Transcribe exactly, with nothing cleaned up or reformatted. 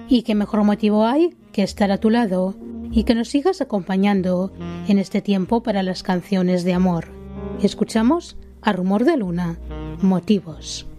Y qué mejor motivo hay que estar a tu lado y que nos sigas acompañando en este tiempo para las canciones de amor. Escuchamos a Rumor de Luna, Motivos.